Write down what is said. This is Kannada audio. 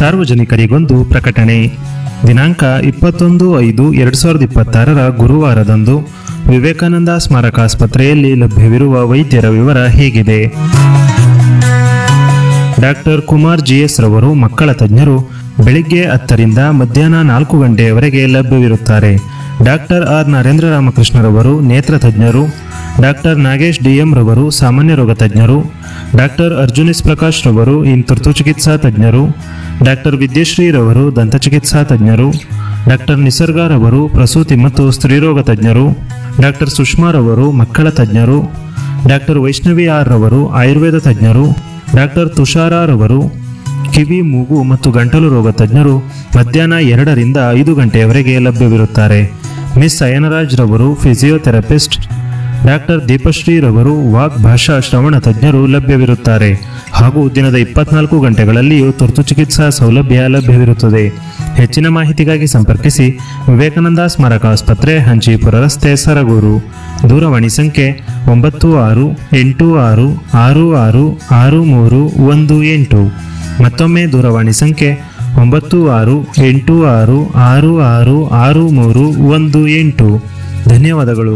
ಸಾರ್ವಜನಿಕರಿಗೊಂದು ಪ್ರಕಟಣೆ. ದಿನಾಂಕ 21/5/2026 ಗುರುವಾರದಂದು ವಿವೇಕಾನಂದ ಸ್ಮಾರಕ ಆಸ್ಪತ್ರೆಯಲ್ಲಿ ಲಭ್ಯವಿರುವ ವೈದ್ಯರ ವಿವರ ಹೀಗಿದೆ. ಡಾಕ್ಟರ್ ಕುಮಾರ್ GS ರವರು ಮಕ್ಕಳ ತಜ್ಞರು ಬೆಳಿಗ್ಗೆ 10ರಿಂದ ಮಧ್ಯಾಹ್ನ 4 ಗಂಟೆಯವರೆಗೆ ಲಭ್ಯವಿರುತ್ತಾರೆ. ಡಾಕ್ಟರ್ ಆರ್ ನರೇಂದ್ರ ರಾಮಕೃಷ್ಣರವರು ನೇತ್ರ ತಜ್ಞರು. ಡಾಕ್ಟರ್ ನಾಗೇಶ್ DM ರವರು ಸಾಮಾನ್ಯ ರೋಗ ತಜ್ಞರು. ಡಾಕ್ಟರ್ ಅರ್ಜುನಿಸ್ ಪ್ರಕಾಶ್ ರವರು ತುರ್ತು ಚಿಕಿತ್ಸಾ ತಜ್ಞರು. ಡಾಕ್ಟರ್ ವಿದ್ಯಶ್ರೀ ರವರು ದಂತಚಿಕಿತ್ಸಾ ತಜ್ಞರು. ಡಾಕ್ಟರ್ ನಿಸರ್ಗ ರವರು ಪ್ರಸೂತಿ ಮತ್ತು ಸ್ತ್ರೀರೋಗ ತಜ್ಞರು. ಡಾಕ್ಟರ್ ಸುಷ್ಮಾ ರವರು ಮಕ್ಕಳ ತಜ್ಞರು. ಡಾಕ್ಟರ್ ವೈಷ್ಣವಿ R ರವರು ಆಯುರ್ವೇದ ತಜ್ಞರು. ಡಾಕ್ಟರ್ ತುಷಾರ ರವರು ಕಿವಿ ಮೂಗು ಮತ್ತು ಗಂಟಲು ರೋಗ ತಜ್ಞರು ಮಧ್ಯಾಹ್ನ 2ರಿಂದ 5 ಗಂಟೆಯವರೆಗೆ ಲಭ್ಯವಿರುತ್ತಾರೆ. ಮಿಸ್ ಅಯನರಾಜ್ ರವರು ಫಿಸಿಯೋಥೆರಪಿಸ್ಟ್. ಡಾಕ್ಟರ್ ದೀಪಶ್ರೀ ರವರು ವಾಕ್ ಭಾಷಾ ಶ್ರವಣ ತಜ್ಞರು ಲಭ್ಯವಿರುತ್ತಾರೆ. ಹಾಗೂ ದಿನದ 24 ಗಂಟೆಗಳಲ್ಲಿಯೂ ತುರ್ತು ಚಿಕಿತ್ಸಾ ಸೌಲಭ್ಯ ಲಭ್ಯವಿರುತ್ತದೆ. ಹೆಚ್ಚಿನ ಮಾಹಿತಿಗಾಗಿ ಸಂಪರ್ಕಿಸಿ ವಿವೇಕಾನಂದ ಸ್ಮಾರಕ ಆಸ್ಪತ್ರೆ, ಹಂಚಿಪುರ ರಸ್ತೆ, ಸರಗೂರು. ದೂರವಾಣಿ ಸಂಖ್ಯೆ 9686666318. ಮತ್ತೊಮ್ಮೆ ದೂರವಾಣಿ ಸಂಖ್ಯೆ 9686666318. ಧನ್ಯವಾದಗಳು.